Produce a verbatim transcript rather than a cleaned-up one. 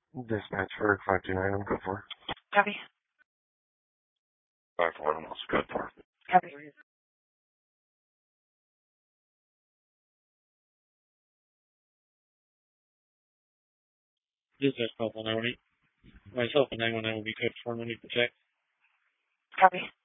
Dispatch for five two nine, I'm good for. Copy. five four, I'm also good for. Copy. Dispatch call one nine one eight. Myself and nine one nine will be good for no need to check. Copy.